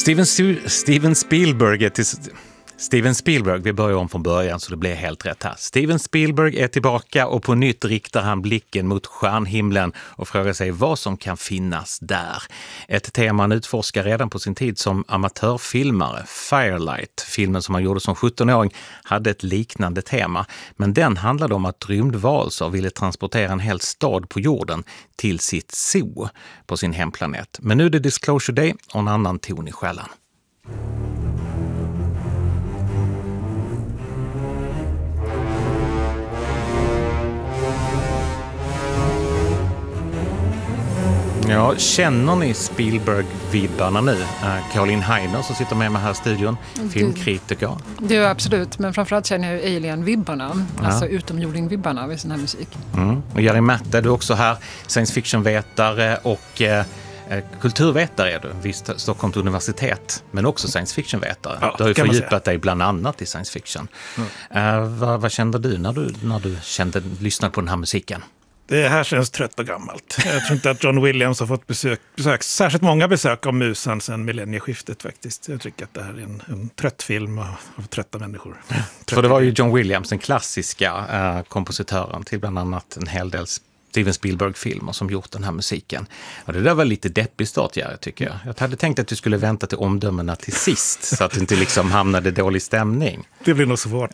Steven Spielberg, vi börjar om från början så det blir helt rätt här. Steven Spielberg är tillbaka och på nytt riktar han blicken mot stjärnhimlen och frågar sig vad som kan finnas där. Ett tema han utforskar redan på sin tid som amatörfilmare. Firelight, filmen som han gjorde som 17-åring, hade ett liknande tema. Men den handlade om att rymdvarelser ville transportera en hel stad på jorden till sitt zoo på sin hemplanet. Men nu är det Disclosure Day och en annan ton i skällan. Ja, känner ni Spielberg-vibbarna nu? Caroline Heiner som sitter med mig här i studion, filmkritiker. Det är absolut, men framförallt känner jag Alien-vibbarna, alltså utomjording-vibbarna vid sån här musik. Och Jari Matte, du är också här, science fiction-vetare och kulturvetare är du, visst, Stockholms universitet, men också science fiction-vetare. Ja, du har ju fördjupat dig bland annat i science fiction. Vad kände du när du lyssnade på den här musiken? Det här känns trött och gammalt. Jag tror inte att John Williams har fått besök särskilt många besök av musen sedan millennieskiftet faktiskt. Jag tycker att det här är en trött film av trötta människor. För det var ju John Williams, den klassiska kompositören till bland annat en hel del Steven Spielberg-filmer som gjort den här musiken. Och det där var lite deppig start, tycker jag. Jag hade tänkt att du skulle vänta till omdömena till sist så att du inte liksom hamnade dålig stämning. Det blir nog svårt.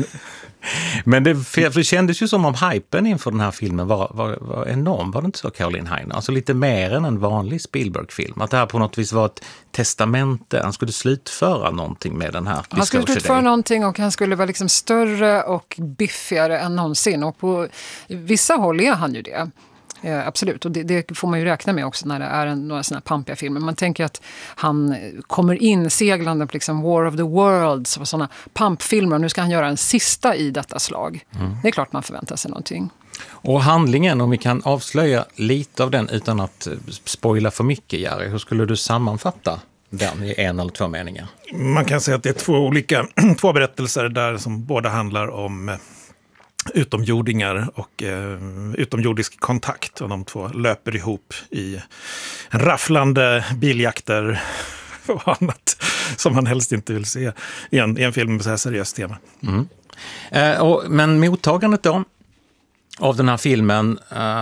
Men det kändes ju som om hypen inför den här filmen var enorm, var det inte så, Caroline Heiner? Alltså lite mer än en vanlig Spielberg-film. Att det här på något vis var ett testamente. Han skulle slutföra någonting med den här. Han skulle slutföra någonting och han skulle vara liksom större och biffigare än någonsin. Och på vissa håll är han ju det. Absolut, och det får man ju räkna med också när det är några sådana här pampiga filmer. Man tänker att han kommer in seglande på liksom War of the Worlds och sådana pampfilmer och nu ska han göra en sista i detta slag. Det är klart man förväntar sig någonting. Och handlingen, om vi kan avslöja lite av den utan att spoila för mycket, Jari, hur skulle du sammanfatta den i en eller två meningar? Man kan säga att det är två berättelser där som båda handlar om utomjordingar och utomjordisk kontakt, och de två löper ihop i en rafflande biljakter och annat som man helst inte vill se i en film med så här seriöst tema. Men mottagandet då av den här filmen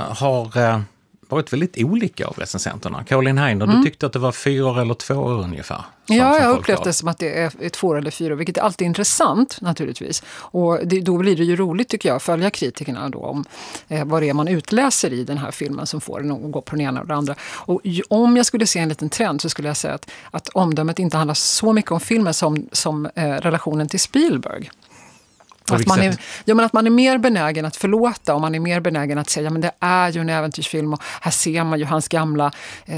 har varit väldigt olika av recensenterna. Caroline Heiner, du tyckte att det var 4 eller 2 år ungefär. Ja, jag upplevde det som att det är 2 eller 4, vilket är alltid intressant naturligtvis. Och då blir det ju roligt, tycker jag, att följa kritikerna då om vad det är man utläser i den här filmen som får den att gå på den ena och den andra. Och om jag skulle se en liten trend så skulle jag säga att omdömet inte handlar så mycket om filmen som relationen till Spielberg. Att man är mer benägen att förlåta och man är mer benägen att säga men det är ju en äventyrsfilm och här ser man ju hans gamla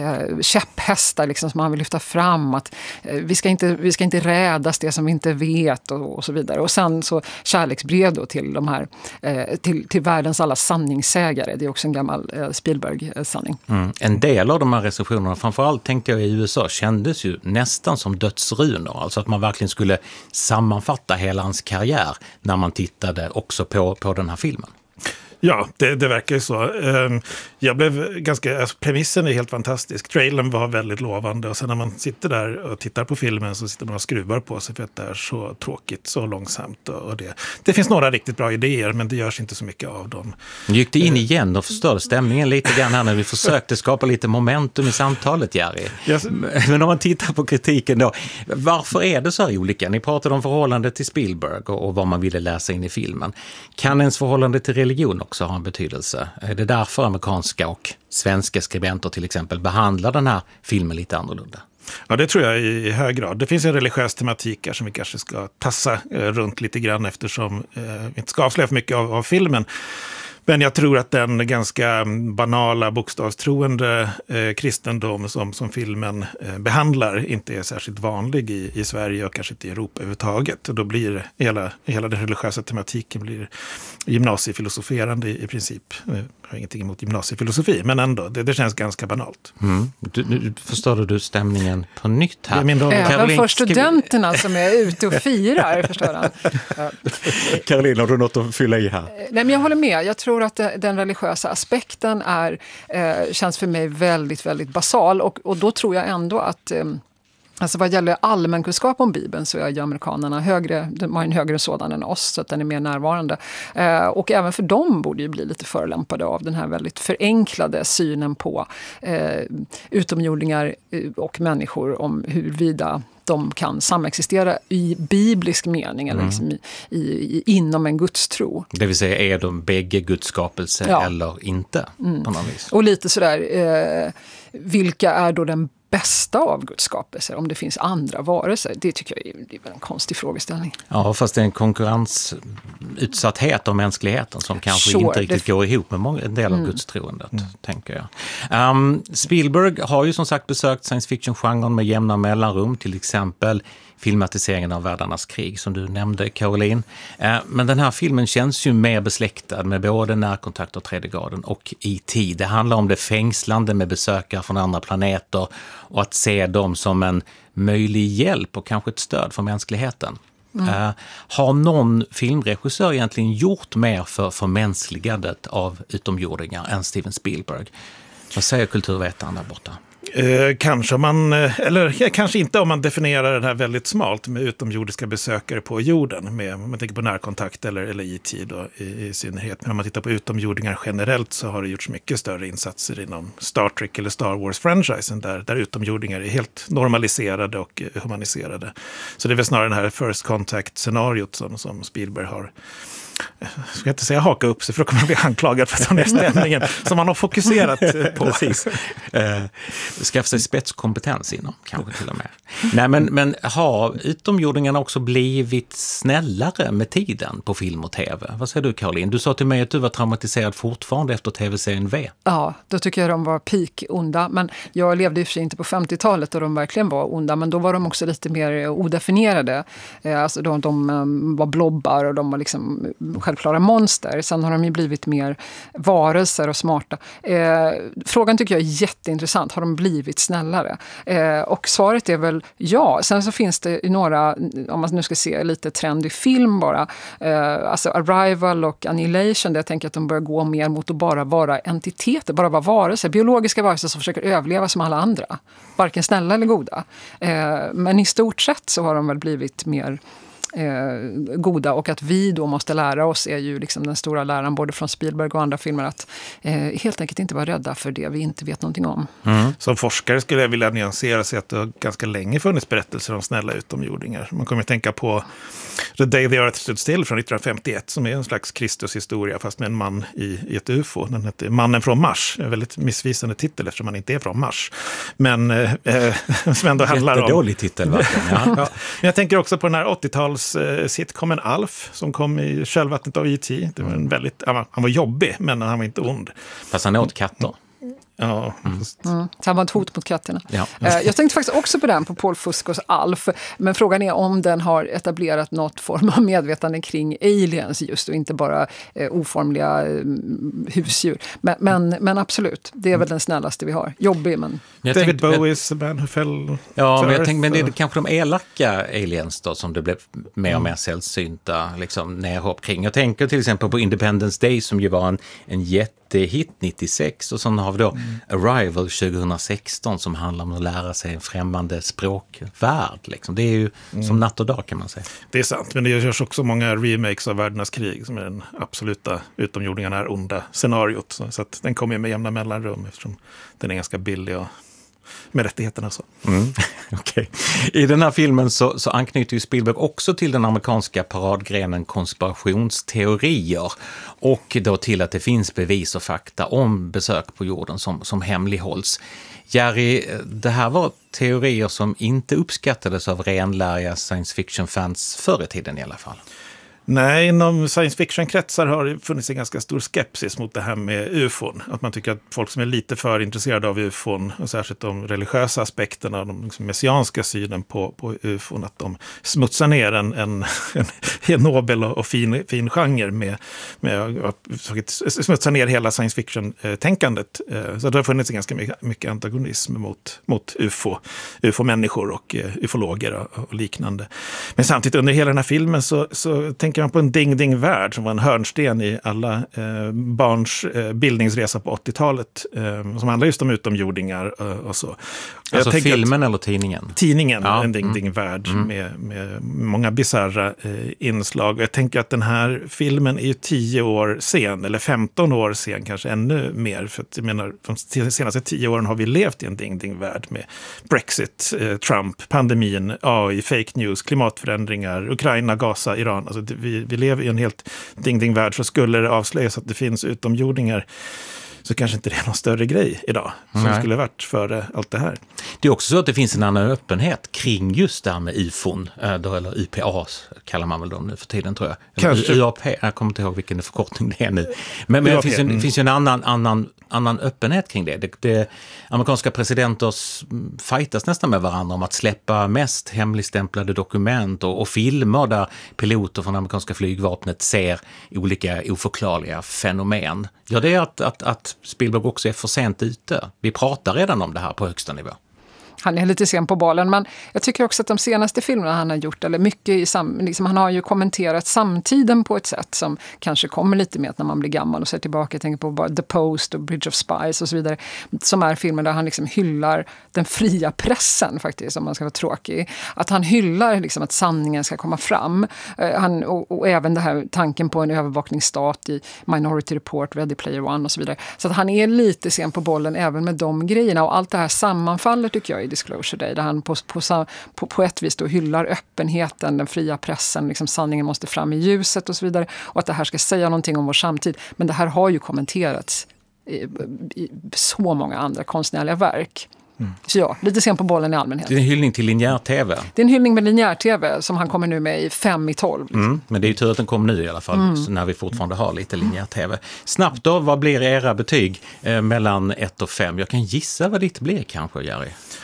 käpphästar liksom, som han vill lyfta fram, att vi ska inte rädas det som vi inte vet och så vidare. Och sen så kärleksbrev då till de här till världens alla sanningssägare. Det är också en gammal Spielberg-sanning. En del av de här recensionerna, framförallt tänkte jag i USA, kändes ju nästan som dödsrunor. Alltså att man verkligen skulle sammanfatta hela hans karriär när man tittade också på den här filmen. Ja, det verkar ju så. Jag blev premissen är helt fantastisk. Trailern var väldigt lovande och sen när man sitter där och tittar på filmen så sitter man och skruvar på sig för att det är så tråkigt, så långsamt. Och det finns några riktigt bra idéer men det görs inte så mycket av dem. Gick det in igen och förstörde stämningen lite grann här när vi försökte skapa lite momentum i samtalet, Jari? Yes. Men om man tittar på kritiken då, varför är det så här olika? Ni pratade om förhållandet till Spielberg och vad man ville läsa in i filmen. Kan ens förhållande till religion också ha en betydelse? Är det därför amerikanska och svenska skribenter till exempel behandlar den här filmen lite annorlunda? Ja, det tror jag i hög grad. Det finns en religiös tematik här som vi kanske ska tassa runt lite grann eftersom vi inte ska avslöja för mycket av filmen. Men jag tror att den ganska banala, bokstavstroende kristendom som filmen behandlar inte är särskilt vanlig i Sverige och kanske inte i Europa överhuvudtaget. Och då blir hela den religiösa tematiken blir gymnasiefilosoferande i princip. Jag har ingenting emot gymnasiefilosofi, men ändå, det känns ganska banalt. Nu förstår du stämningen på nytt här. Även för studenterna som är ute och firar, förstår han. Caroline, har du något att fylla i här? Nej, men jag håller med. Jag tror att den religiösa aspekten känns för mig väldigt, väldigt basal. Och då tror jag ändå att Alltså vad gäller allmänkunskap om Bibeln så är ju amerikanerna de har en högre sådan än oss, så att den är mer närvarande. Och även för dem borde ju bli lite förolämpade av den här väldigt förenklade synen på utomjordingar och människor, om huruvida de kan samexistera i biblisk mening eller liksom inom en gudstro. Det vill säga, är de bägge gudskapelse eller inte på något vis? Och lite sådär, vilka är då den bästa av Guds skapelser, om det finns andra varelser? Det tycker jag är en konstig frågeställning. Ja, fast det är en konkurrensutsatthet av mänskligheten som kanske inte riktigt går ihop med en del av gudstroendet, tänker jag. Spielberg har ju som sagt besökt science fiction-genren med jämna mellanrum, till exempel filmatiseringen av Världarnas krig som du nämnde, Caroline. Men den här filmen känns ju mer besläktad med både Närkontakt av tredje graden och E.T. Det handlar om det fängslande med besökare från andra planeter och att se dem som en möjlig hjälp och kanske ett stöd för mänskligheten. Har någon filmregissör egentligen gjort mer för förmänskligandet av utomjordingar än Steven Spielberg? Vad säger kulturvetaren där borta? Kanske kanske inte om man definierar den här väldigt smalt med utomjordiska besökare på jorden, om man tänker på Närkontakt eller E.T. då i synnerhet. Men om man tittar på utomjordingar generellt så har det gjorts mycket större insatser inom Star Trek eller Star Wars-franchisen där utomjordingar är helt normaliserade och humaniserade. Så det är väl snarare den här First Contact-scenariot som Spielberg har. Jag ska inte säga haka upp sig, för då kommer man bli anklagad för den här stämningen som man har fokuserat på. Precis. Skaffa sig spetskompetens inom, kanske till och med. Nej, men har utomjordingarna också blivit snällare med tiden på film och tv? Vad säger du, Caroline? Du sa till mig att du var traumatiserad fortfarande efter tv-serien V. Ja, då tycker jag de var peak-onda. Men jag levde i och för sig inte på 50-talet och de verkligen var onda. Men då var de också lite mer odefinierade. Alltså de var blobbar och de var liksom självklara monster. Sen har de ju blivit mer varelser och smarta. Frågan tycker jag är jätteintressant. Har de blivit snällare? Och svaret är väl ja. Sen så finns det några, om man nu ska se lite trendig film bara. Alltså Arrival och Annihilation, där jag tänker att de börjar gå mer mot att bara vara entiteter, bara vara varelser. Biologiska varelser som försöker överleva som alla andra. Varken snälla eller goda. Men i stort sett så har de väl blivit mer goda, och att vi då måste lära oss är ju liksom den stora läran både från Spielberg och andra filmer, att helt enkelt inte vara rädda för det vi inte vet någonting om. Som forskare skulle jag vilja nyansera sig att det har ganska länge funnits berättelser om snälla utomjordingar. Man kommer att tänka på The Day the Earth Stood Still från 1951 som är en slags Kristushistoria fast med en man i ett UFO. Den heter Mannen från Mars. En väldigt missvisande titel eftersom man inte är från Mars. Men som ändå handlar om... Jättedålig titel, verkligen. Ja. Men jag tänker också på den här 80-tals sitcomen Alf som kom i kölvattnet av E.T. Det var en väldigt, han var jobbig men han var inte ond. Fast han åt katter. Ja. Så han var ett hot mot katterna. Ja. Jag tänkte faktiskt också på den, på Paul Fuscos Alf. Men frågan är om den har etablerat något form av medvetande kring aliens just, och inte bara oformliga husdjur. Men absolut, det är väl den snällaste vi har. Jobbig, men... David Bowies Man Who Fell. Ja, men jag tänkte, men det är kanske de elaka aliens då som det blev mer och mer sällsynta liksom, nerhopp kring. Jag tänker till exempel på Independence Day som ju var en jättehit 96, och så har vi då Arrival 2016 som handlar om att lära sig en främmande språkvärld. Liksom. Det är ju som natt och dag, kan man säga. Det är sant, men det görs också många remakes av Världarnas krig som är den absoluta utomjordingarna är onda scenariot. Så att den kommer med jämna mellanrum eftersom den är ganska billig och med rättigheterna så. Okay. I den här filmen så anknyter ju Spielberg också till den amerikanska paradgrenen konspirationsteorier, och då till att det finns bevis och fakta om besök på jorden som hemlighålls. Jerry, det här var teorier som inte uppskattades av renläriga science fiction-fans förr i tiden i alla fall. Nej, inom science fiction-kretsar har det funnits en ganska stor skepsis mot det här med UFOn. Att man tycker att folk som är lite för intresserade av UFOn, och särskilt de religiösa aspekterna, de liksom messianska synen på UFOn, att de smutsar ner en nobel och fin genre med att smutsa ner hela science fiction-tänkandet. Så det har funnits en ganska mycket antagonism mot UFO-människor och ufologer och liknande. Men samtidigt under hela den här filmen så tänker tänker man på en Ding Ding Värld som var en hörnsten i alla barns bildningsresa på 80-talet. Som handlar just om utomjordingar och så. Alltså filmen eller tidningen? Tidningen, ja. En Ding Ding Värld med många bizarra inslag. Jag tänker att den här filmen är ju 10 år sen, eller 15 år sen kanske ännu mer. För att jag menar, de senaste 10 åren har vi levt i en Ding Ding Värld med Brexit, Trump, pandemin, AI, fake news, klimatförändringar, Ukraina, Gaza, Iran. Alltså vi lever i en helt Ding Ding Värld, så skulle det avslöjas att det finns utomjordingar så kanske inte det är någon större grej idag som skulle varit före allt det här. Det är också så att det finns en annan öppenhet kring just det här med UFON, eller UPA kallar man väl dem nu för tiden, tror jag. Kanske. UAP, jag kommer inte ihåg vilken förkortning det är nu. Men det finns ju en annan öppenhet kring det. Amerikanska presidenter fightas nästan med varandra om att släppa mest hemligstämplade dokument och filmer där piloter från amerikanska flygvapnet ser olika oförklarliga fenomen. Ja, det är att Spielberg också är för sent ute. Vi pratar redan om det här på högsta nivå. Han är lite sen på bollen, men jag tycker också att de senaste filmerna han har gjort, eller mycket han har ju kommenterat samtiden på ett sätt som kanske kommer lite med när man blir gammal och ser tillbaka. Jag tänker på bara The Post och Bridge of Spies och så vidare, som är filmer där han liksom hyllar den fria pressen faktiskt, om man ska vara tråkig. Att han hyllar liksom att sanningen ska komma fram. Och även det här tanken på en övervakningsstat i Minority Report, Ready Player One och så vidare. Så att han är lite sen på bollen även med de grejerna, och allt det här sammanfaller tycker jag i Disclosure Day, där han på ett vis då hyllar öppenheten, den fria pressen, liksom sanningen måste fram i ljuset och så vidare, och att det här ska säga någonting om vår samtid. Men det här har ju kommenterats i så många andra konstnärliga verk. Så ja, lite sen på bollen i allmänhet. Det är en hyllning till linjär-tv. Det är en hyllning med linjär-tv som han kommer nu med i 5 i 12. Liksom. Men det är ju tur att den kom nu i alla fall, när vi fortfarande har lite linjär-tv. Snabbt då, vad blir era betyg mellan 1 och 5? Jag kan gissa vad ditt blir kanske, Jerry.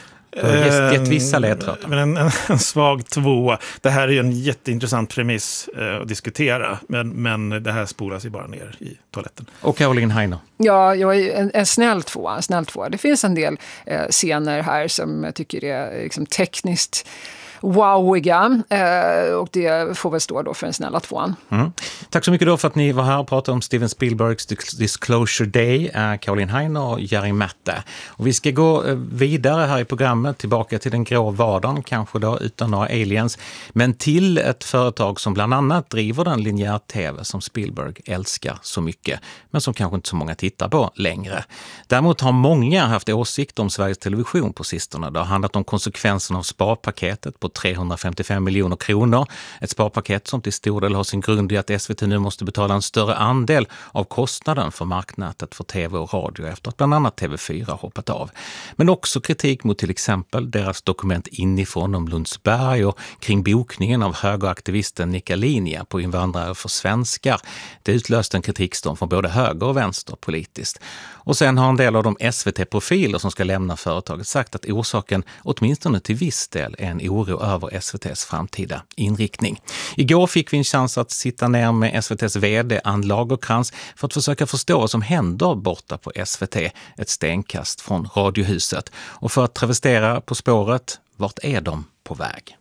Gett vissa ledtrådar. Men en svag 2. Det här är ju en jätteintressant premiss att diskutera. Men det här spolas ju bara ner i toaletten. Och Caroline Heiner? Ja, jag är en snäll 2. Det finns en del scener här som jag tycker är liksom tekniskt wowiga, och det får väl stå då för en snälla 2. Tack så mycket då för att ni var här och pratade om Steven Spielbergs Disclosure Day, Caroline Heiner och Jerry Matte. Och vi ska gå vidare här i programmet, tillbaka till den grå vardagen, kanske då utan några aliens, men till ett företag som bland annat driver den linjär-tv som Spielberg älskar så mycket, men som kanske inte så många tittar på längre. Däremot har många haft åsikter om Sveriges Television på sistone. Det har handlat om konsekvenserna av sparpaketet på 355 miljoner kronor. Ett sparpaket som till stor del har sin grund i att SVT nu måste betala en större andel av kostnaden för marknätet för tv och radio efter att bland annat TV4 hoppat av. Men också kritik mot till exempel deras dokument inifrån om Lundsberg och kring bokningen av högeraktivisten Nika Linja på Invandrare för svenskar. Det utlöste en kritikstorm från både höger och vänster politiskt. Och sen har en del av de SVT-profiler som ska lämna företaget sagt att orsaken åtminstone till viss del är en oro över SVT:s framtida inriktning. Igår fick vi en chans att sitta ner med SVT:s vd Ann Lagercrantz för att försöka förstå vad som händer borta på SVT, ett stenkast från Radiohuset. Och för att travestera På spåret, vart är de på väg?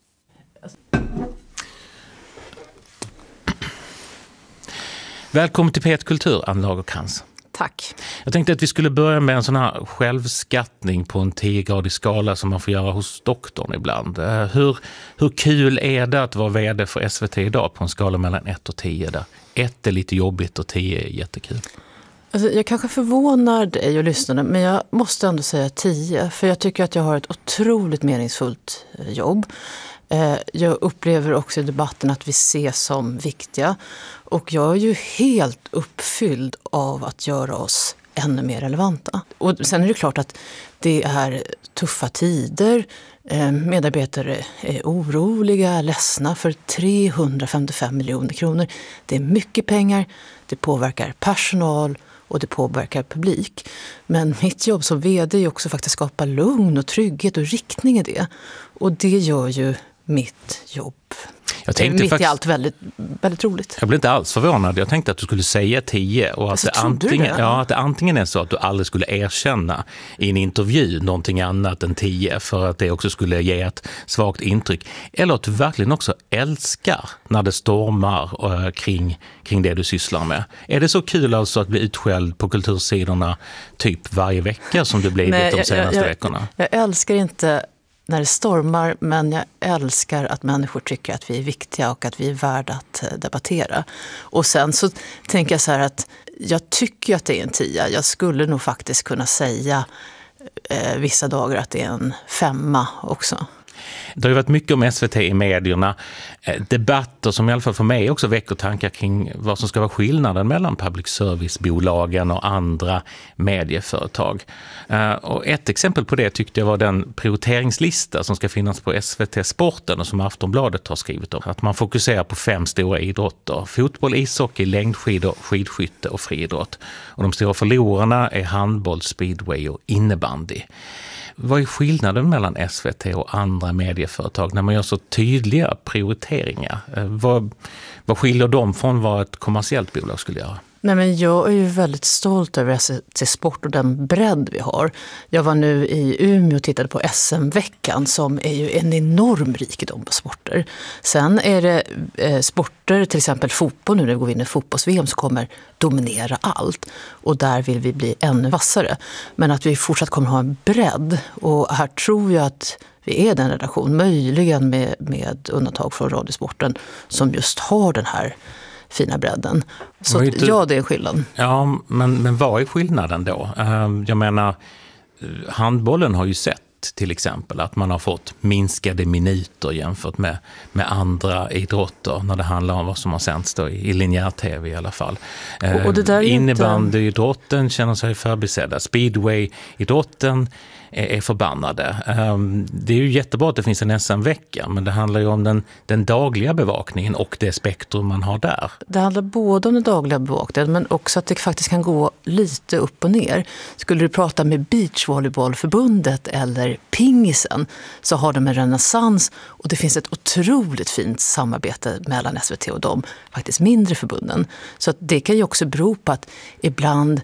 Välkommen till P1 Kultur, Ann Lagercrantz. Tack. Jag tänkte att vi skulle börja med en sån här självskattning på en 10-gradig skala som man får göra hos doktorn ibland. Hur kul är det att vara vd för SVT idag på en skala mellan 1 och 10 där 1 är lite jobbigt och 10 är jättekul? Alltså, jag kanske förvånar dig och lyssnarna, men jag måste ändå säga 10. För jag tycker att jag har ett otroligt meningsfullt jobb. Jag upplever också i debatten att vi ses som viktiga. Och jag är ju helt uppfylld av att göra oss ännu mer relevanta. Och sen är det klart att det är tuffa tider. Medarbetare är oroliga, ledsna för 355 miljoner kronor. Det är mycket pengar, det påverkar personal och det påverkar publik. Men mitt jobb som vd är också faktiskt skapa lugn och trygghet och riktning i det. Och det gör ju mitt jobb. Jag tänkte mitt faktiskt, i allt väldigt, väldigt roligt. Jag blev inte alls förvånad. Jag tänkte att du skulle säga 10 och att det antingen är så att du aldrig skulle erkänna i en intervju någonting annat än 10 för att det också skulle ge ett svagt intryck. Eller att du verkligen också älskar när det stormar kring det du sysslar med. Är det så kul alltså att bli utskälld på kultursidorna typ varje vecka som du blivit de senaste veckorna? Jag älskar inte när det stormar, men jag älskar att människor tycker att vi är viktiga och att vi är värda att debattera. Och sen så tänker jag så här att jag tycker att det är en 10. Jag skulle nog faktiskt kunna säga vissa dagar att det är en 5 också. Det har ju varit mycket om SVT i medierna, debatter som i alla fall för mig också väcker tankar kring vad som ska vara skillnaden mellan public service-bolagen och andra medieföretag. Och ett exempel på det tyckte jag var den prioriteringslista som ska finnas på SVT-sporten och som Aftonbladet har skrivit om. Att man fokuserar på 5 stora idrotter: fotboll, ishockey, längdskidor, skidskytte och friidrott. Och de stora förlorarna är handboll, speedway och innebandy. Vad är skillnaden mellan SVT och andra medieföretag när man gör så tydliga prioriteringar? Vad skiljer dem från vad ett kommersiellt bolag skulle göra? Nej, men jag är ju väldigt stolt över SVT Sport och den bredd vi har. Jag var nu i Umeå och tittade på SM-veckan som är ju en enorm rikedom på sporter. Sen är det sporter, till exempel fotboll nu när vi går in i fotbolls-VM, som kommer dominera allt. Och där vill vi bli ännu vassare. Men att vi fortsatt kommer ha en bredd, och här tror jag att vi är den redaktion, möjligen med undantag från radiosporten, som just har den här fina bredden. Så ja, det är skillnad. Ja, men vad är skillnaden då? Jag menar, handbollen har ju sett till exempel att man har fått minskade minuter jämfört med andra idrotter när det handlar om vad som har sänds då i linjär-tv i alla fall. Och det där innebandyidrotten känner sig förbisedda. Speedway-idrotten är förbannade. Det är ju jättebra att det finns en SM-vecka, men det handlar ju om den dagliga bevakningen och det spektrum man har där. Det handlar både om den dagliga bevakningen, men också att det faktiskt kan gå lite upp och ner. Skulle du prata med Beachvolleybollförbundet eller pingisen, så har de en renässans, och det finns ett otroligt fint samarbete mellan SVT och de faktiskt mindre förbunden. Så att det kan ju också bero på att ibland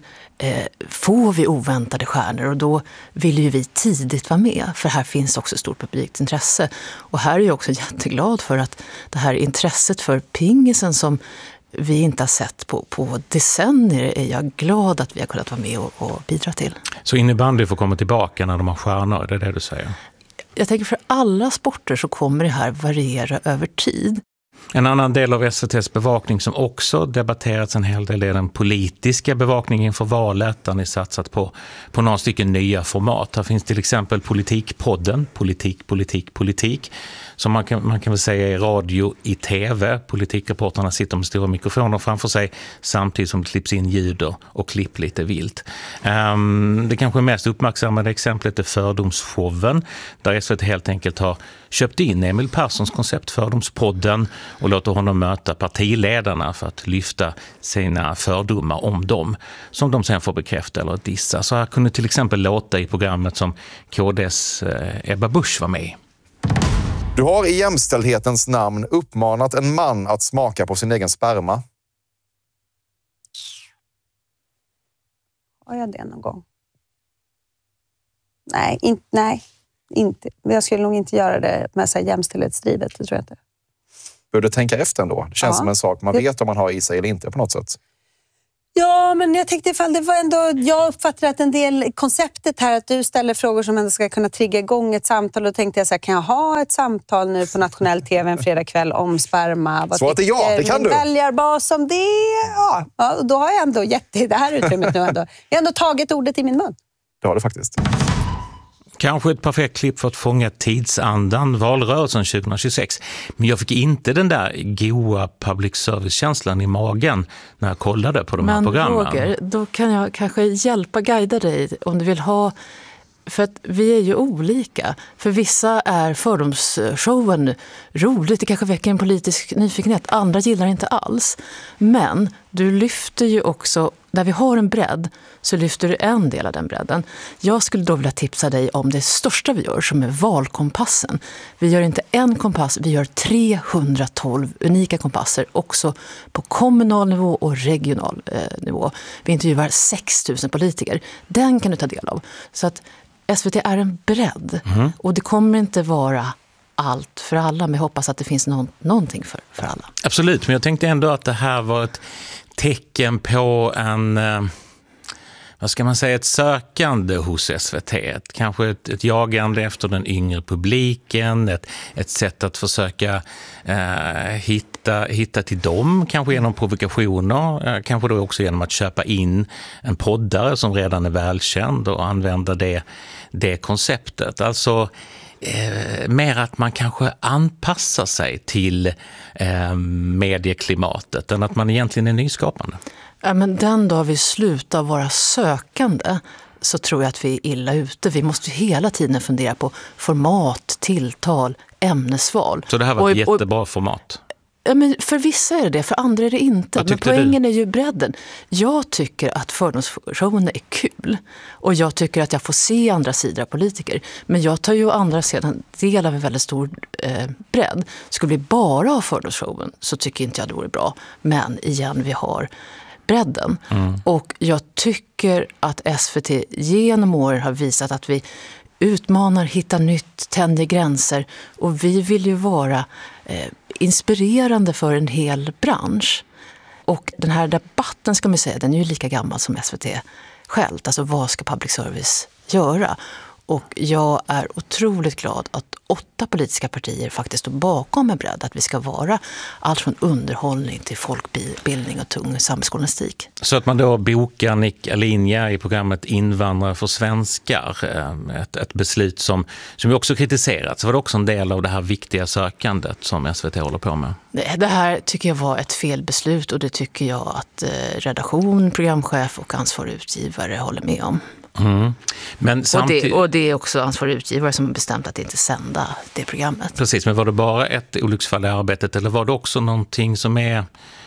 får vi oväntade stjärnor, och då vill ju vi tidigt vara med, för här finns också stort publikt intresse. Och här är jag också jätteglad för att det här intresset för pingisen som vi inte har sett på decennier, är jag glad att vi har kunnat vara med och bidra till. Så innebandy får komma tillbaka när de har stjärnor, det är det du säger? Jag tänker för alla sporter så kommer det här variera över tid. En annan del av SVT:s bevakning som också debatterats en hel del är den politiska bevakningen inför valet, där ni satsat på några stycken nya format. Här finns till exempel Politikpodden, politik, som man kan väl säga är radio i tv. Politikreporterna sitter med stora mikrofoner framför sig samtidigt som det klipps in ljud och klipp lite vilt. Det kanske mest uppmärksammade exemplet är Fördomsshowen, där SVT helt enkelt har köpt in Emil Perssons koncept Fördomspodden och låter honom möta partiledarna för att lyfta sina fördomar om dem, som de sen får bekräfta eller dissa. Så här kunde till exempel låta i programmet som KDs Ebba Busch var med. Du har i jämställdhetens namn uppmanat en man att smaka på sin egen sperma. Har jag det någon gång? Nej, inte. Jag skulle nog inte göra det med så här jämställdhetsdrivet, det tror jag inte. Bör du tänka efter ändå? Det känns som en sak man vet om man har i sig eller inte på något sätt. Ja, men jag tänkte ifall det var ändå... Jag uppfattar att en del konceptet här, att du ställer frågor som ändå ska kunna trigga igång ett samtal. Och tänkte jag så här, kan jag ha ett samtal nu på nationell tv en fredagkväll om sperma? Svaret är ja, det kan du. Väljarbas om det? Ja, då har jag ändå gett det här utrymmet nu ändå. Jag har ändå tagit ordet i min mun. Det har du faktiskt. Kanske ett perfekt klipp för att fånga tidsandan, valrörelsen 2026. Men jag fick inte den där goa public service-känslan i magen när jag kollade på de här programmen. Men Roger, då kan jag kanske guida dig om du vill ha... För att vi är ju olika. För vissa är fördomsshowen roligt, det kanske väcker en politisk nyfikenhet. Andra gillar inte alls. Men du lyfter ju också, när vi har en bredd så lyfter du en del av den bredden. Jag skulle då vilja tipsa dig om det största vi gör, som är valkompassen. Vi gör inte en kompass, vi gör 312 unika kompasser också på kommunal nivå och regional nivå. Vi intervjuar 6 000 politiker. Den kan du ta del av. Så att SVT är en bredd och det kommer inte vara allt för alla, men jag hoppas att det finns någonting för alla. Absolut, men jag tänkte ändå att det här var ett tecken på en, vad ska man säga, ett sökande hos SVT. Kanske ett jagande efter den yngre publiken, ett sätt att försöka hitta till dem, kanske genom provokationer, kanske då också genom att köpa in en poddare som redan är välkänd och använda det konceptet. Alltså mer att man kanske anpassar sig till medieklimatet än att man egentligen är nyskapande. Ja, men den dag vi slutar vara sökande så tror jag att vi är illa ute. Vi måste hela tiden fundera på format, tilltal, ämnesval. Så det här var ett jättebra format? Ja, men för vissa är det, för andra är det inte. Men poängen är ju bredden. Jag tycker att fördomsshowen är kul. Och jag tycker att jag får se andra sidor av politiker. Men jag tar ju andra sidan del av en väldigt stor bredd. Skulle vi bara ha fördomsshowen så tycker inte jag det vore bra. Men igen, vi har bredden. Och jag tycker att SVT genom åren har visat att vi utmanar, hittar nytt, tänjer gränser. Och vi vill ju vara inspirerande för en hel bransch. Och den här debatten, ska man säga, den är ju lika gammal som SVT självt. Alltså vad ska public service göra? Och jag är otroligt glad att 8 politiska partier faktiskt står bakom en bredd. Att vi ska vara allt från underhållning till folkbildning och tung samhällsjournalistik. Så att man då bokar Nick Alinja i programmet Invandrare för svenskar. Ett beslut som ju också kritiserats. Var det också en del av det här viktiga sökandet som SVT håller på med? Det här tycker jag var ett felbeslut och det tycker jag att redaktion, programchef och ansvarig utgivare håller med om. Men och det är också ansvarig utgivare som har bestämt att inte sända det programmet. Precis, men var det bara ett olycksfall i arbetet eller var det också någonting som är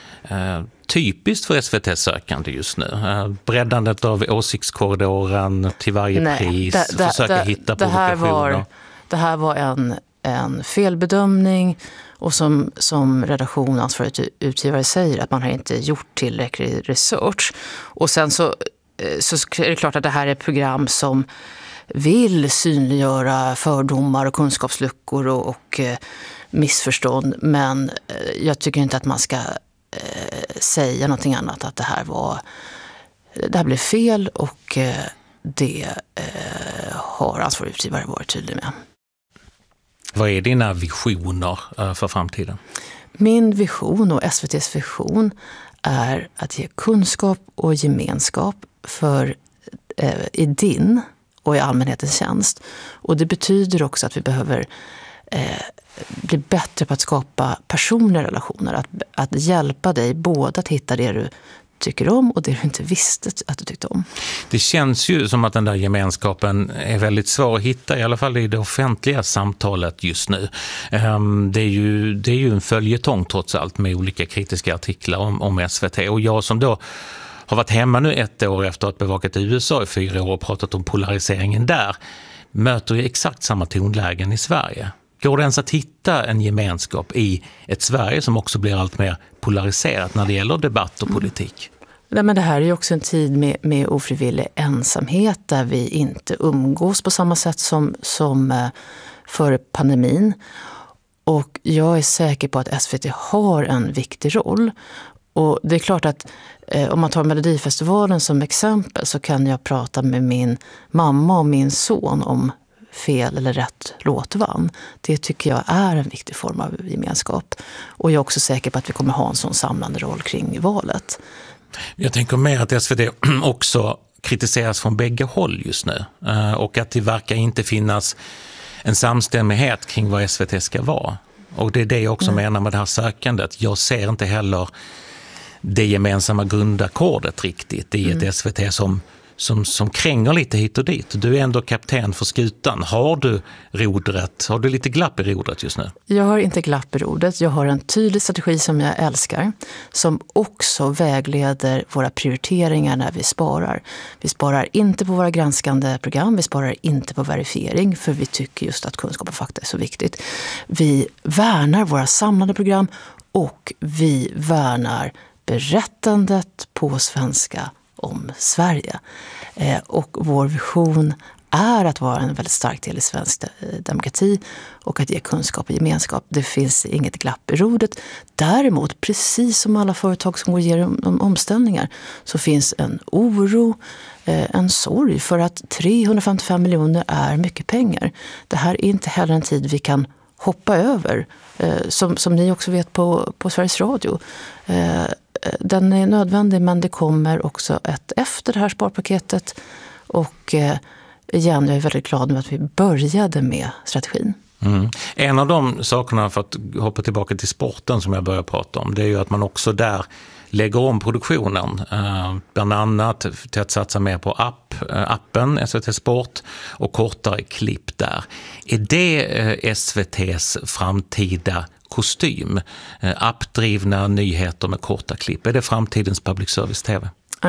typiskt för SVT-sökande just nu? Breddandet av åsiktskorridoren till varje pris, försöka hitta provokationer. Det här var en felbedömning och som redaktion ansvarig utgivare säger att man har inte gjort tillräcklig research. Och sen så är det klart att det här är ett program som vill synliggöra fördomar och kunskapsluckor och missförstånd. Men jag tycker inte att man ska säga någonting annat. Att det här blev fel och det har ansvarig utgivare varit tydlig med. Vad är dina visioner för framtiden? Min vision och SVT:s vision är att ge kunskap och gemenskap i din och i allmänhetens tjänst. Och det betyder också att vi behöver bli bättre på att skapa personliga relationer. Att hjälpa dig både att hitta det du tycker om och det du inte visste att du tyckte om. Det känns ju som att den där gemenskapen är väldigt svår att hitta, i alla fall i det offentliga samtalet just nu. Det är ju en följetong trots allt med olika kritiska artiklar om SVT. Och jag som då har varit hemma nu 1 år efter att bevakat USA i 4 år och pratat om polariseringen där, möter ju exakt samma tonlägen i Sverige. Går det ens att hitta en gemenskap i ett Sverige som också blir allt mer polariserat när det gäller debatt och politik? Nej, men det här är ju också en tid med ofrivillig ensamhet där vi inte umgås på samma sätt som före pandemin. Och jag är säker på att SVT har en viktig roll. Och det är klart att om man tar Melodifestivalen som exempel så kan jag prata med min mamma och min son om fel eller rätt låt vann. Det tycker jag är en viktig form av gemenskap. Och jag är också säker på att vi kommer ha en sån samlande roll kring valet. Jag tänker mer att SVT också kritiseras från bägge håll just nu. Och att det verkar inte finnas en samstämmighet kring vad SVT ska vara. Och det är det jag också menar med det här sökandet. Jag ser inte heller det gemensamma grundackordet riktigt i ett SVT som som kränger lite hit och dit. Du är ändå kapten för skutan. Har du rodret? Har du lite glapp i rodret just nu? Jag har inte glapp i rodret. Jag har en tydlig strategi som jag älskar. Som också vägleder våra prioriteringar när vi sparar. Vi sparar inte på våra granskande program. Vi sparar inte på verifiering. För vi tycker just att kunskap och fakta är så viktigt. Vi värnar våra samlade program. Och vi värnar berättandet på svenska om Sverige. Och vår vision är att vara en väldigt stark del i svensk demokrati och att ge kunskap och gemenskap. Det finns inget glapp i rodret. Däremot, precis som alla företag som går igenom omställningar, så finns en oro, en sorg för att 355 miljoner är mycket pengar. Det här är inte heller en tid vi kan hoppa över, som ni också vet på Sveriges Radio. Den är nödvändig, men det kommer också efter det här sparpaketet. Och igen, jag är väldigt glad nu att vi började med strategin. En av de sakerna, för att hoppa tillbaka till sporten som jag började prata om, det är ju att man också där lägger om produktionen, bland annat till att satsa mer på appen SVT Sport och kortare klipp där. Är det SVT:s framtida kostym? Appdrivna nyheter med korta klipp. Är det framtidens public service-tv?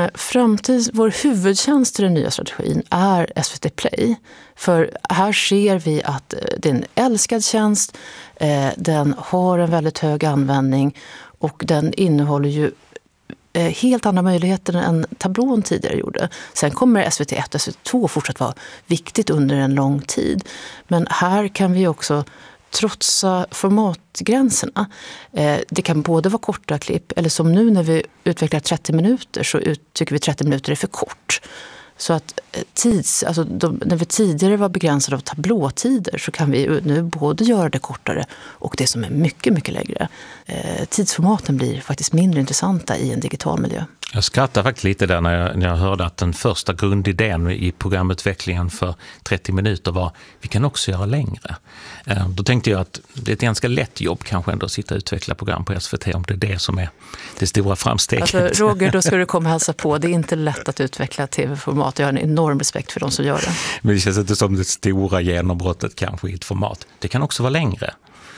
Vår huvudtjänst i den nya strategin är SVT Play. För här ser vi att det är en älskad tjänst, den har en väldigt hög användning och den innehåller ju helt andra möjligheter än tablån tidigare gjorde. Sen kommer SVT1 och SVT2 fortsatt vara viktigt under en lång tid. Men här kan vi också trotsa formatgränserna. Det kan både vara korta klipp, eller som nu när vi utvecklar 30 minuter så tycker vi 30 minuter är för kort. Så att när vi tidigare var begränsade av tablåtider så kan vi nu både göra det kortare och det som är mycket, mycket längre. Tidsformaten blir faktiskt mindre intressanta i en digital miljö. Jag skrattar faktiskt lite där när jag hörde att den första grundidén i programutvecklingen för 30 minuter var vi kan också göra längre. Då tänkte jag att det är ett ganska lätt jobb kanske ändå att sitta och utveckla program på SVT om det är det som är det stora framsteget. Alltså, Roger, då ska du komma och hälsa på. Det är inte lätt att utveckla tv-format. Jag har en enorm respekt för de som gör det. Men det känns inte som det stora genombrottet kanske i ett format. Det kan också vara längre.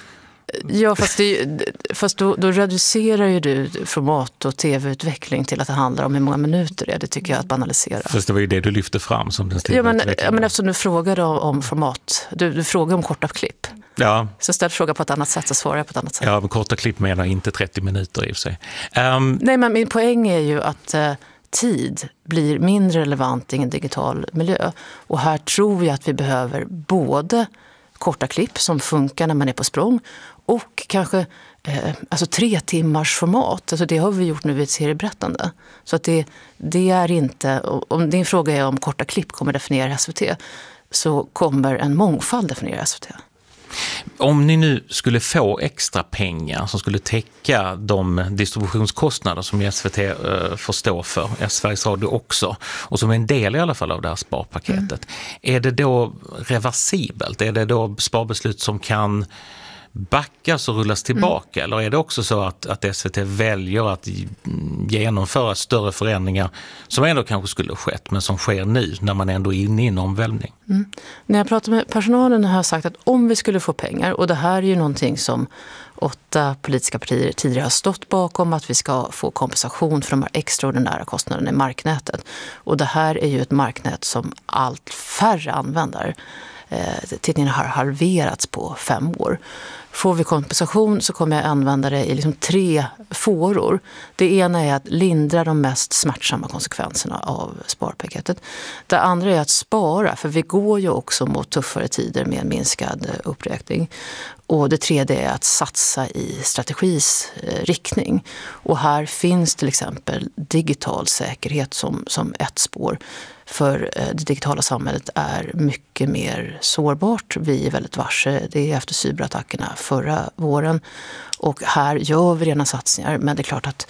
Ja, fast då reducerar ju du format och tv-utveckling till att det handlar om hur många minuter det är. Det tycker jag att banalisera. Fast det var ju det du lyfte fram som den stora utvecklingen. Ja, men eftersom du frågade om format, du frågar om korta klipp. Ja. Så ställ fråga på ett annat sätt så svarar jag på ett annat sätt. Ja, men korta klipp menar inte 30 minuter i och för sig. Nej, men min poäng är ju att tid blir mindre relevant i en digital miljö. Och här tror jag att vi behöver både korta klipp som funkar när man är på språng och kanske 3 timmars format. Alltså det har vi gjort nu i ett serieberättande. Så att det är inte, om din fråga är om korta klipp kommer definiera SVT, så kommer en mångfald definiera SVT. Om ni nu skulle få extra pengar som skulle täcka de distributionskostnader som SVT får stå för, Sveriges Radio också, och som är en del i alla fall av det här sparpaketet, är det då reversibelt? Är det då sparbeslut som kan backas och rullas tillbaka? Eller är det också så att SVT väljer att genomföra större förändringar som ändå kanske skulle ha skett, men som sker nu när man ändå är inne i en omvälvning? När jag pratar med personalen har jag sagt att om vi skulle få pengar, och det här är ju någonting som 8 politiska partier tidigare har stått bakom, att vi ska få kompensation för de här extraordinära kostnaderna i marknätet. Och det här är ju ett marknät som allt färre använder. Tittningen har halverats på 5 år. Får vi kompensation så kommer jag använda det i 3 fåror. Det ena är att lindra de mest smärtsamma konsekvenserna av sparpaketet. Det andra är att spara, för vi går ju också mot tuffare tider med en minskad uppräkning. Och det tredje är att satsa i strategis riktning. Och här finns till exempel digital säkerhet som ett spår. För det digitala samhället är mycket mer sårbart. Vi är väldigt varse. Det är efter cyberattackerna förra våren. Och här gör vi redan satsningar. Men det är klart att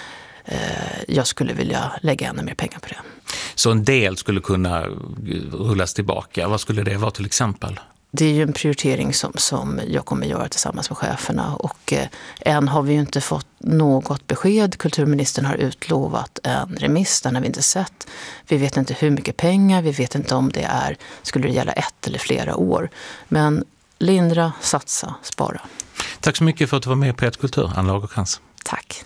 jag skulle vilja lägga ännu mer pengar på det. Så en del skulle kunna rullas tillbaka. Vad skulle det vara till exempel? det är ju en prioritering som jag kommer göra tillsammans med cheferna. Och än har vi ju inte fått något besked. Kulturministern har utlovat en remiss, den har vi inte sett. Vi vet inte hur mycket pengar, vi vet inte om skulle det gälla 1 eller flera år. Men lindra, satsa, spara. Tack så mycket för att du var med på Ett Kultur, Ann Lagercrantz. Tack.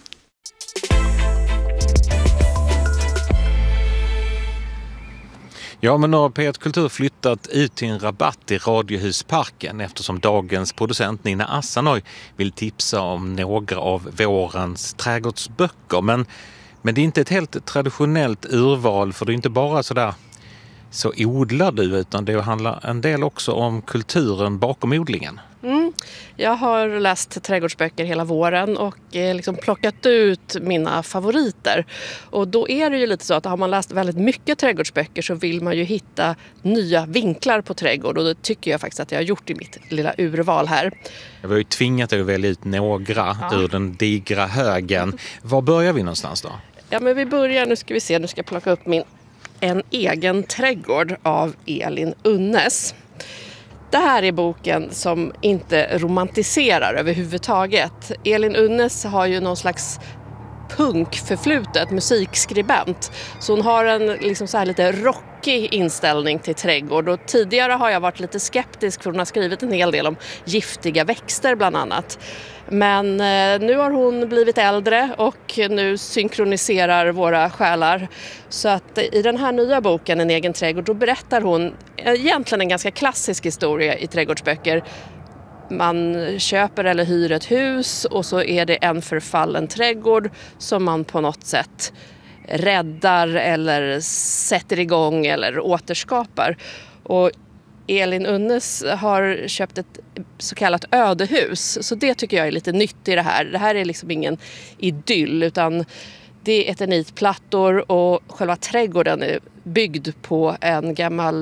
Ja, men nu har P1 Kultur flyttat ut till en rabatt i Radiohusparken eftersom dagens producent Nina Assanoj vill tipsa om några av vårens trädgårdsböcker. Men det är inte ett helt traditionellt urval, för det är inte bara så odlar du, utan det handlar en del också om kulturen bakom odlingen. Jag har läst trädgårdsböcker hela våren och liksom plockat ut mina favoriter. Och då är det ju lite så att har man läst väldigt mycket trädgårdsböcker så vill man ju hitta nya vinklar på trädgård. Och det tycker jag faktiskt att jag har gjort i mitt lilla urval här. Jag var ju tvingat att välja ut några ur den digra högen. Var börjar vi någonstans då? Ja, men vi börjar, nu ska jag plocka upp En egen trädgård av Elin Unnes. Det här är boken som inte romantiserar överhuvudtaget. Elin Unnes har ju någon slags punkförflutet, musikskribent. Så hon har en liksom så här lite rockig inställning till trädgård. Och tidigare har jag varit lite skeptisk för hon har skrivit en hel del om giftiga växter bland annat. Men nu har hon blivit äldre och nu synkroniserar våra själar. Så att i den här nya boken En egen trädgård, då berättar hon egentligen en ganska klassisk historia i trädgårdsböcker. Man köper eller hyr ett hus och så är det en förfallen trädgård som man på något sätt räddar eller sätter igång eller återskapar. Och Elin Unnes har köpt ett så kallat ödehus, så det tycker jag är lite nytt i det här. Det här är liksom ingen idyll utan det är eternitplattor och själva trädgården är byggd på en gammal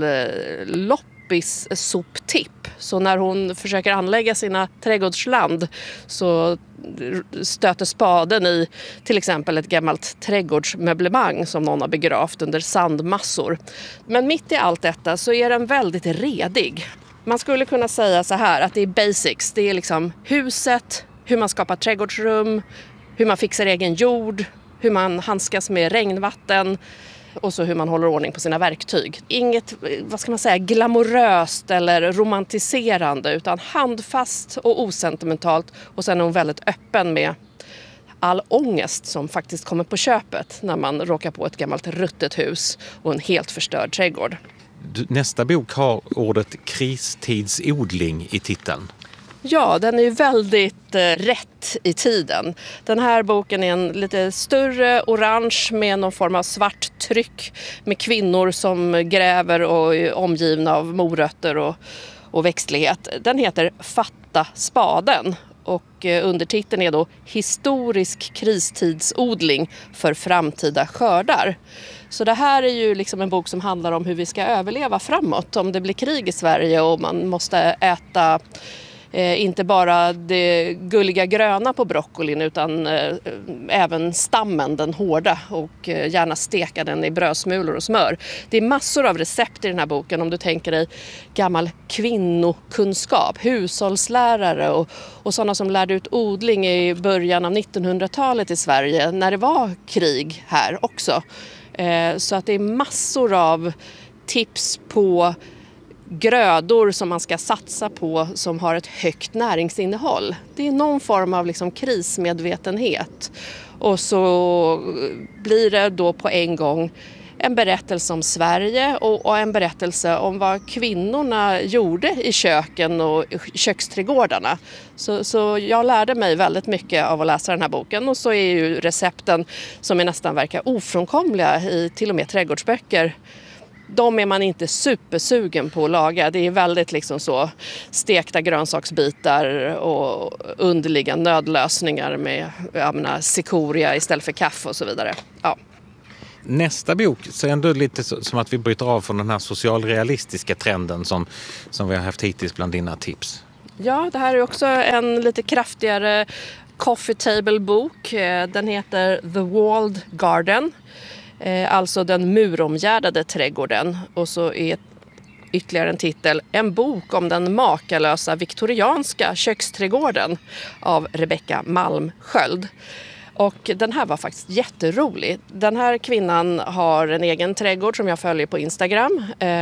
loppis-soptipp. Så när hon försöker anlägga sina trädgårdsland så stöter spaden i till exempel ett gammalt trädgårdsmöblemang som någon har begravt under sandmassor. Men mitt i allt detta så är den väldigt redig. Man skulle kunna säga så här att det är basics. Det är liksom huset, hur man skapar trädgårdsrum, hur man fixar egen jord, hur man handskas med regnvatten och så hur man håller ordning på sina verktyg. Inget, glamoröst eller romantiserande utan handfast och osentimentalt. Och sen är hon väldigt öppen med all ångest som faktiskt kommer på köpet när man råkar på ett gammalt ruttet hus och en helt förstörd trädgård. Nästa bok har ordet kristidsodling i titeln. Ja, den är ju väldigt rätt i tiden. Den här boken är en lite större orange med någon form av svart tryck med kvinnor som gräver och är omgivna av morötter och växtlighet. Den heter Fatta spaden och undertiteln är då Historisk kristidsodling för framtida skördar. Så det här är ju liksom en bok som handlar om hur vi ska överleva framåt om det blir krig i Sverige och man måste äta inte bara det gulliga gröna på broccolin utan även stammen, den hårda, och gärna steka den i brödsmulor och smör. Det är massor av recept i den här boken om du tänker dig gammal kvinnokunskap, hushållslärare och sådana som lärde ut odling i början av 1900-talet i Sverige när det var krig här också. Så att det är massor av tips på grödor som man ska satsa på som har ett högt näringsinnehåll. Det är någon form av liksom krismedvetenhet. Och så blir det då på en gång en berättelse om Sverige och en berättelse om vad kvinnorna gjorde i köken och köksträdgårdarna. Så jag lärde mig väldigt mycket av att läsa den här boken. Och så är ju recepten som är nästan verkar ofrånkomliga i till och med trädgårdsböcker. De är man inte supersugen på att laga. Det är väldigt liksom så stekta grönsaksbitar och underliga nödlösningar med cikoria istället för kaffe och så vidare. Ja. Nästa bok så är ändå lite som att vi bryter av från den här socialrealistiska trenden som vi har haft hittills bland dina tips. Ja, det här är också en lite kraftigare coffee table-bok. Den heter The Walled Garden. Alltså den muromgärdade trädgården. Och så är ytterligare en titel, en bok om den makalösa viktorianska köksträdgården av Rebecka Malmsköld. Och den här var faktiskt jätterolig. Den här kvinnan har en egen trädgård som jag följer på Instagram.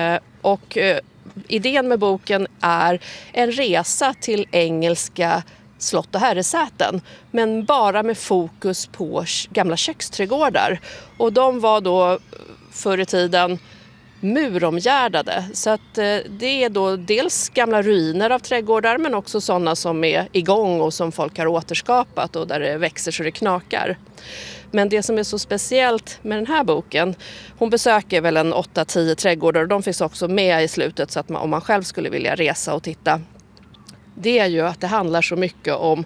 Idén med boken är en resa till engelska slott och herresäten, men bara med fokus på gamla köksträdgårdar. Och de var då förr i tiden muromgärdade. Så att det är då dels gamla ruiner av trädgårdar, men också sådana som är igång och som folk har återskapat och där det växer så det knakar. Men det som är så speciellt med den här boken, hon besöker väl en 8-10 trädgårdar och de finns också med i slutet så att om man själv skulle vilja resa och titta. Det är ju att det handlar så mycket om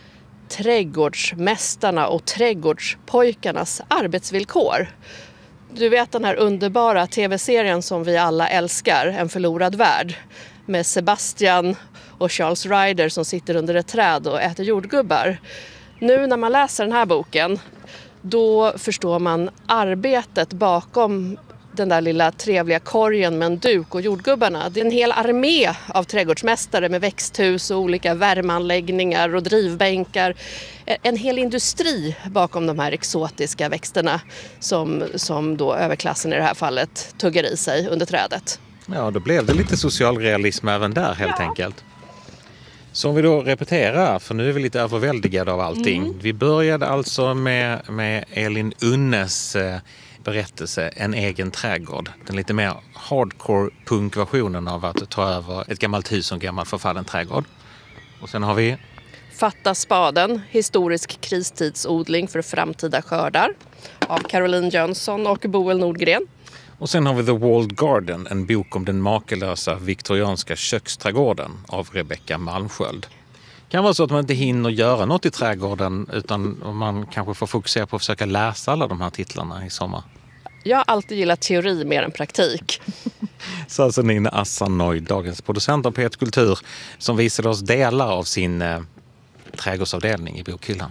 trädgårdsmästarna och trädgårdspojkarnas arbetsvillkor. Du vet den här underbara tv-serien som vi alla älskar, En förlorad värld, med Sebastian och Charles Ryder som sitter under ett träd och äter jordgubbar. Nu när man läser den här boken, då förstår man arbetet bakom den där lilla trevliga korgen med en duk och jordgubbarna. Det är en hel armé av trädgårdsmästare med växthus och olika värmeanläggningar och drivbänkar. En hel industri bakom de här exotiska växterna som då överklassen i det här fallet tuggar i sig under trädet. Ja, då blev det lite socialrealism även där helt enkelt. Så om vi då repeterar, för nu är vi lite överväldigade av allting. Vi började alltså med Elin Unnes berättelse, En egen trädgård. Den lite mer hardcore punkversionen av att ta över ett gammalt hus och en gammal förfallen trädgård. Och sen har vi Fatta spaden, historisk kristidsodling för framtida skördar av Caroline Jönsson och Boel Nordgren. Och sen har vi The Walled Garden, en bok om den makalösa viktorianska köksträdgården av Rebecka Malmsköld. Det kan vara så att man inte hinner göra något i trädgården utan man kanske får fokusera på att försöka läsa alla de här titlarna i sommar. Jag har alltid gillat teori mer än praktik. Så alltså Nina Assannoy, dagens producent av P1 Kultur, som visade oss delar av sin trädgårdsavdelning i bokhyllan.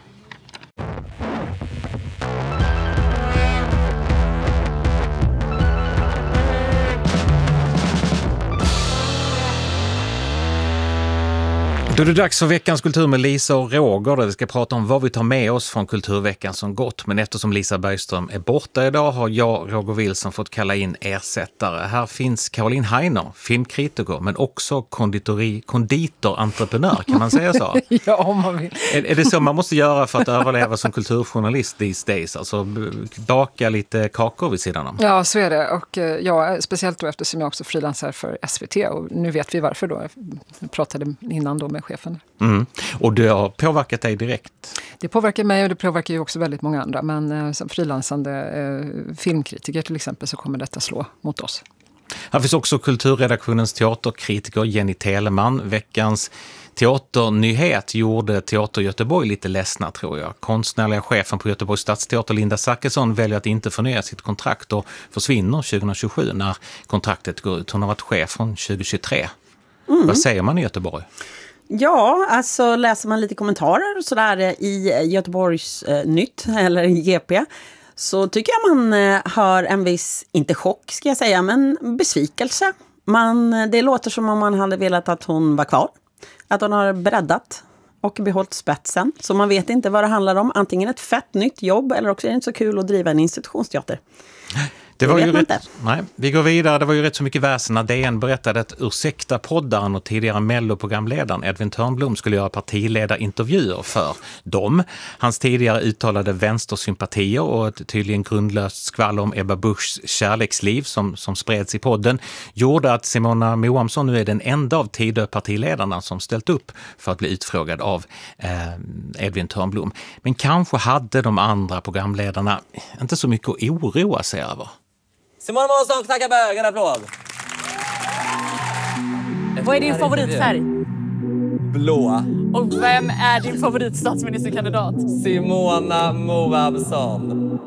Då är det dags för veckans kultur med Lisa och Roger där vi ska prata om vad vi tar med oss från kulturveckan som gått. Men eftersom Lisa Bergström är borta idag har jag, Roger Wilson, fått kalla in ersättare. Här finns Caroline Heiner, filmkritiker, men också konditorentreprenör, kan man säga så? Ja, om man vill. Är det så man måste göra för att överleva som kulturjournalist these days? Alltså baka lite kakor vid sidan om? Ja, så är det. Och speciellt då eftersom jag också frilansar för SVT. Och nu vet vi varför då. Jag pratade innan då med chefen. Och det har påverkat dig direkt? Det påverkar mig och det påverkar ju också väldigt många andra. Men som frilansande filmkritiker till exempel så kommer detta slå mot oss. Här finns också kulturredaktionens teaterkritiker Jenny Telemann. Veckans teaternyhet gjorde Teater Göteborg lite ledsna, tror jag. Konstnärliga chefen på Göteborgs stadsteater Linda Zachrisson väljer att inte förnya sitt kontrakt och försvinner 2027 när kontraktet går ut. Hon har varit chef från 2023. Vad säger man i Göteborg? Ja, alltså läser man lite kommentarer och sådär i Göteborgs Nytt eller GP så tycker jag man hör en viss, inte chock ska jag säga, men besvikelse. Det låter som om man hade velat att hon var kvar. Att hon har breddat och behållit spetsen. Så man vet inte vad det handlar om. Antingen ett fett nytt jobb eller också är det inte så kul att driva en institutionsteater. Det var ju rätt, nej, vi går vidare. Det var ju rätt så mycket väsen när DN berättade att ursäkta-poddaren och tidigare Mello-programledaren Edvin Törnblom skulle göra partiledarintervjuer för dem. Hans tidigare uttalade vänstersympatier och ett tydligen grundlöst skvall om Ebba Buschs kärleksliv som spreds i podden gjorde att Simona Moamsson nu är den enda av Tidö-partiledarna som ställt upp för att bli utfrågad av Edvin Törnblom. Men kanske hade de andra programledarna inte så mycket att oroa sig över. Simona Moamsson, knacka bög, en applåd. Vad är din favoritfärg? Blå. Och vem är din favoritstatsministerkandidat? Simona Moamsson.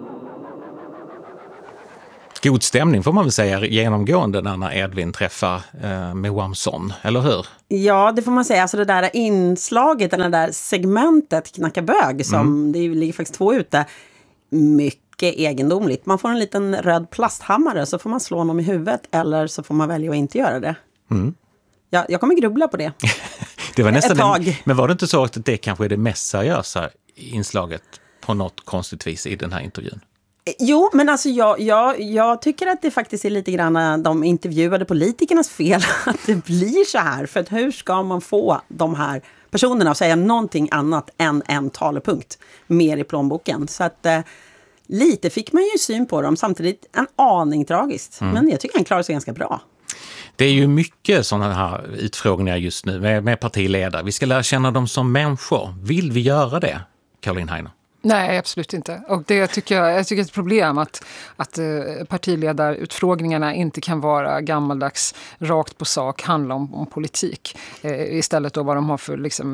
God stämning får man väl säga genomgående när Edvin träffar Moamsson, eller hur? Ja, det får man säga. Alltså det där inslaget, eller det där segmentet knacka bög som det ligger faktiskt 2 ute. Mycket mycket egendomligt. Man får en liten röd plasthammare så får man slå honom i huvudet eller så får man välja att inte göra det. Jag kommer grubbla på det. Det var nästan ett tag. Men var det inte så att det kanske är det mest seriösa inslaget på något konstigt vis i den här intervjun? Jo, men alltså jag tycker att det faktiskt är lite grann de intervjuade politikernas fel att det blir så här. För att hur ska man få de här personerna att säga någonting annat än en talepunkt mer i plånboken? Så att lite fick man ju syn på dem, samtidigt en aning tragiskt. Men jag tycker han klarar sig ganska bra. Det är ju mycket sådana här utfrågningar just nu med partiledare. Vi ska lära känna dem som människor. Vill vi göra det, Caroline Heiner? Nej, absolut inte. Och det jag tycker är ett problem att partiledarutfrågningarna inte kan vara gammaldags, rakt på sak, handla om politik. Istället då vad de har för,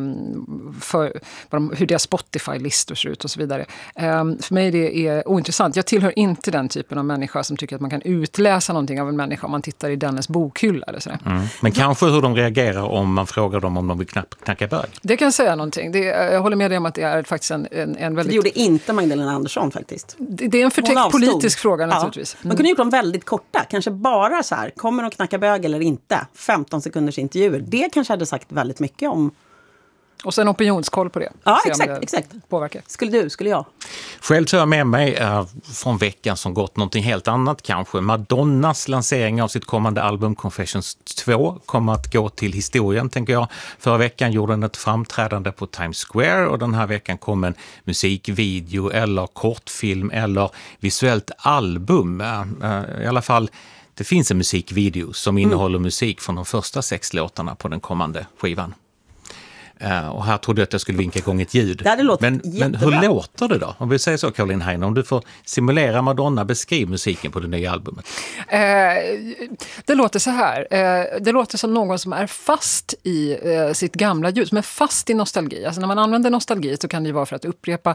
hur deras Spotify-listor ser ut och så vidare. För mig det är ointressant. Jag tillhör inte den typen av människa som tycker att man kan utläsa någonting av en människa om man tittar i dennes bokhylla eller sådär. Men kanske hur de reagerar om man frågar dem om de vill knacka bög. Det kan säga någonting. Jag håller med dig om att det är faktiskt en väldigt... Det gjorde inte Magdalena Andersson faktiskt. Det är en förtäckt politisk fråga naturligtvis. Man kunde gjort dem väldigt korta. Kanske bara så här, kommer de knacka bög eller inte? 15 sekunders intervjuer. Det kanske hade sagt väldigt mycket om... Och sen opinionskoll på det. Ja, exakt. Påverkar. Skulle jag? Själv tar jag med mig från veckan som gått någonting helt annat kanske. Madonnas lansering av sitt kommande album Confessions 2 kommer att gå till historien, tänker jag. Förra veckan gjorde den ett framträdande på Times Square och den här veckan kom en musikvideo eller kortfilm eller visuellt album. I alla fall, det finns en musikvideo som innehåller musik från de första 6 låtarna på den kommande skivan. Och här trodde jag att jag skulle vinka igång ett ljud. Men hur låter det då? Om vi säger så, Caroline Heiner, om du får simulera Madonna, beskriv musiken på det nya albumet. Det låter så här. Det låter som någon som är fast i sitt gamla ljud, som är fast i nostalgi. Alltså när man använder nostalgi så kan det ju vara för att upprepa,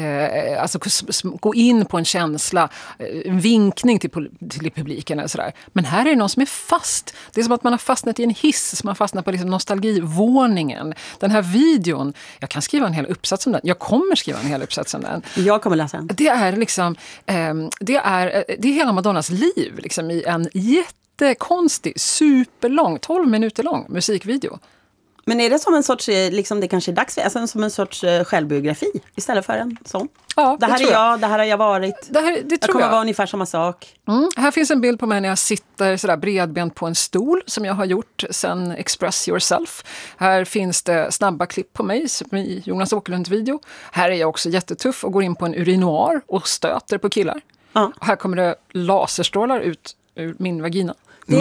alltså gå in på en känsla, en vinkning till publiken eller sådär. Men här är det någon som är fast. Det är som att man har fastnat i en hiss, som man har fastnat på liksom nostalgivåningen. Den här videon, jag kan skriva en hel uppsats om den. Jag kommer skriva en hel uppsats om den. Jag kommer läsa den. Det är liksom, det är hela Madonnas liv liksom, i en jättekonstig, superlång, 12 minuter lång musikvideo. Men är det som en sorts, liksom det kanske är dags för, alltså som en sorts självbiografi istället för en sån? Ja, det här är jag, det här har jag varit. Det tror kommer vara ungefär samma sak. Här finns en bild på mig när jag sitter sådär bredbent på en stol som jag har gjort sen Express Yourself. Här finns det snabba klipp på mig som i Jonas Åkerlunds video. Här är jag också jättetuff och går in på en urinoar och stöter på killar. Och här kommer det laserstrålar ut ur min vagina.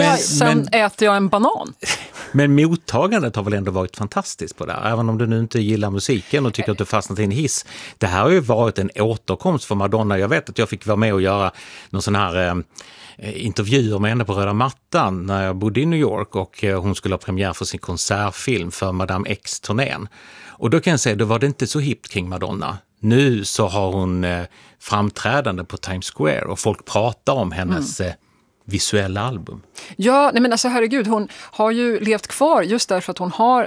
Sen äter jag en banan. Men mottagandet har väl ändå varit fantastiskt på det här, även om du nu inte gillar musiken och tycker att du fastnat i en hiss. Det här har ju varit en återkomst för Madonna. Jag vet att jag fick vara med och göra någon sån här intervjuer med henne på röda mattan när jag bodde i New York och hon skulle ha premiär för sin konsertfilm för Madame X-turnén. Och då kan jag säga, då var det inte så hippt kring Madonna. Nu så har hon framträdande på Times Square och folk pratar om hennes visuella album. Ja, nej men alltså herregud, hon har ju levt kvar just därför att hon har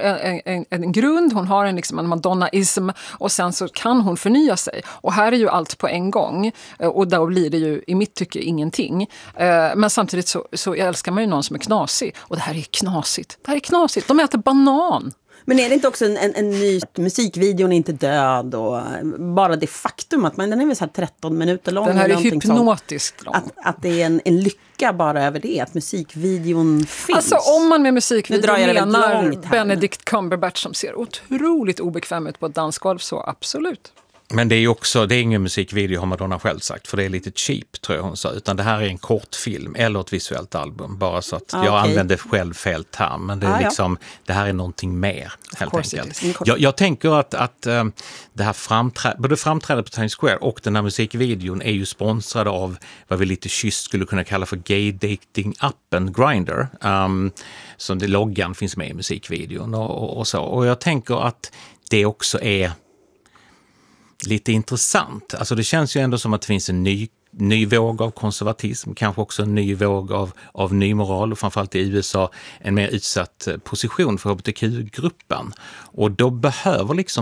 en grund, hon har en Madonnaism och sen så kan hon förnya sig. Och här är ju allt på en gång och då blir det ju i mitt tycke ingenting. Men samtidigt så älskar man ju någon som är knasig och det här är knasigt. Det här är knasigt, de äter banan. Men är det inte också en ny musikvideon är inte död och bara det faktum att den är väl så här 13 minuter lång. Den här är hypnotiskt lång. Att det är en lycka bara över det, att musikvideon finns. Alltså om man med musikvideon menar Benedict Cumberbatch som ser otroligt obekväm ut på ett dansgolv, så absolut. Men det är ju också, det är ingen musikvideo har Madonna själv sagt, för det är lite cheap tror jag hon sa, utan det här är en kortfilm eller ett visuellt album, bara så att jag använder själv fel term, men det är liksom, det här är någonting mer helt enkelt. Jag tänker att det här både framträdet på Times Square och den här musikvideon är ju sponsrade av vad vi lite kysst skulle kunna kalla för gay-dating-appen Grindr, så det loggan finns med i musikvideon och så, och jag tänker att det också är lite intressant. Alltså det känns ju ändå som att det finns en ny våg av konservatism, kanske också en ny våg av ny moral och framförallt i USA en mer utsatt position för hbtq-gruppen. Och då behöver liksom